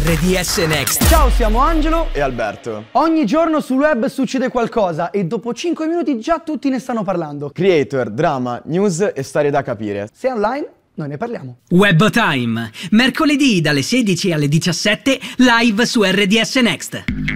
RDS Next. Ciao, siamo Angelo e Alberto. Ogni giorno sul web succede qualcosa e dopo 5 minuti già tutti ne stanno parlando. Creator, drama, news e storie da capire. Se è online, noi ne parliamo. Web Time, mercoledì dalle 16 alle 17, live su RDS Next.